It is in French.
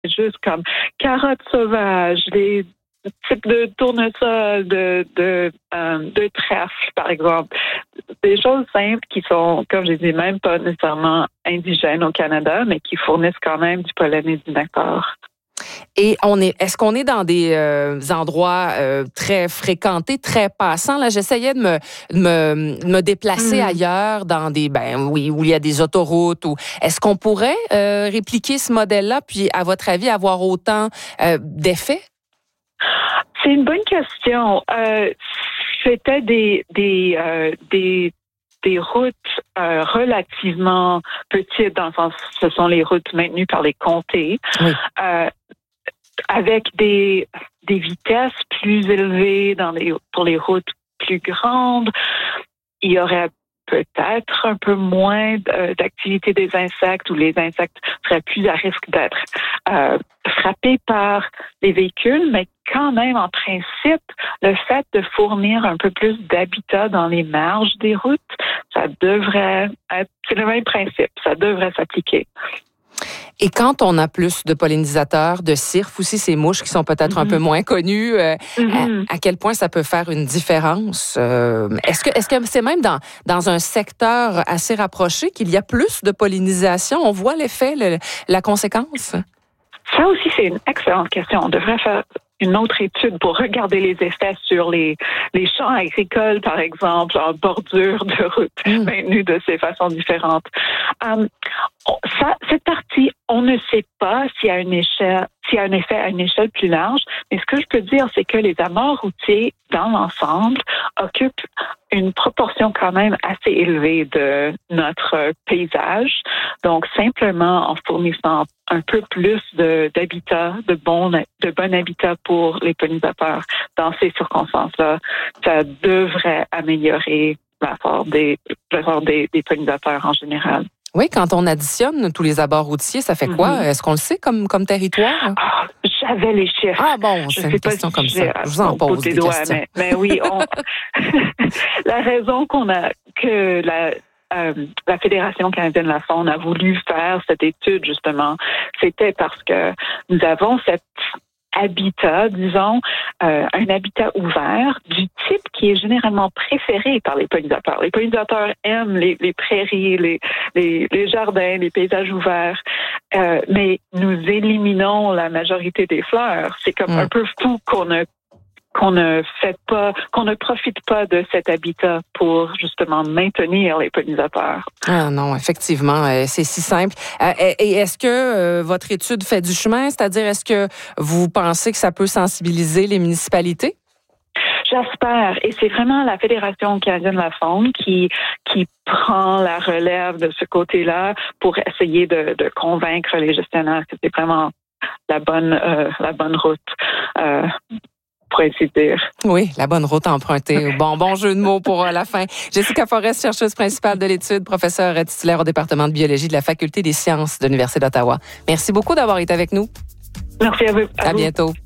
juste comme carottes sauvages, des types de tournesol, de trèfle, par exemple. Des choses simples qui sont, comme je dis, même pas nécessairement indigènes au Canada, mais qui fournissent quand même du pollen et du nectar. Et est-ce qu'on est dans des endroits très fréquentés, très passants? Là, j'essayais de me déplacer ailleurs dans des, où il y a des autoroutes. Est-ce qu'on pourrait répliquer ce modèle-là, puis, à votre avis, avoir autant d'effets? C'est une bonne question. C'était des routes relativement petites, dans le sens, ce sont les routes maintenues par les comtés, avec des vitesses plus élevées pour les routes plus grandes. Il y aurait peut-être un peu moins d'activité des insectes, ou les insectes seraient plus à risque d'être frappés par les véhicules, mais quand même, en principe, le fait de fournir un peu plus d'habitat dans les marges des routes, ça devrait être, c'est le même principe, ça devrait s'appliquer. Et quand on a plus de pollinisateurs, de cirques aussi, ces mouches qui sont peut-être un peu moins connues, à quel point ça peut faire une différence? Est-ce que c'est même dans un secteur assez rapproché qu'il y a plus de pollinisation? On voit l'effet, la conséquence? Ça aussi, c'est une excellente question. On devrait faire une autre étude pour regarder les effets sur les champs agricoles, par exemple, en bordure de route, maintenus de ces façons différentes. Cette partie, on ne sait pas s'il y a un effet à une échelle plus large, mais ce que je peux dire, c'est que les abords routiers, dans l'ensemble, occupent une proportion quand même assez élevée de notre paysage. Donc, simplement en fournissant un peu plus d'habitat, de bon habitat pour les pollinisateurs dans ces circonstances-là, ça devrait améliorer l'effort des pollinisateurs en général. Oui, quand on additionne tous les abords routiers, ça fait quoi? Est-ce qu'on le sait comme territoire? J'avais les chiffres. Ah bon, c'est une question comme ça. Je vous en pose des questions. Mais oui, la raison que la Fédération canadienne de la faune a voulu faire cette étude, justement, c'était parce que nous avons cet habitat, disons, un habitat ouvert du type qui est généralement préféré par les pollinisateurs. Les pollinisateurs aiment les prairies, les jardins, les paysages ouverts, mais nous éliminons la majorité des fleurs. C'est comme un peu fou qu'on ne profite pas de cet habitat pour justement maintenir les pollinisateurs. Ah non, effectivement, c'est si simple. Et est-ce que votre étude fait du chemin? C'est-à-dire, est-ce que vous pensez que ça peut sensibiliser les municipalités? J'espère. Et c'est vraiment la Fédération canadienne de la faune qui prend la relève de ce côté-là pour essayer de convaincre les gestionnaires que c'est vraiment la bonne route. Pour ainsi dire. Oui, la bonne route empruntée. Bon jeu de mots pour la fin. Jessica Forest, chercheuse principale de l'étude, professeure titulaire au département de biologie de la Faculté des sciences de l'Université d'Ottawa. Merci beaucoup d'avoir été avec nous. Merci à vous. À bientôt.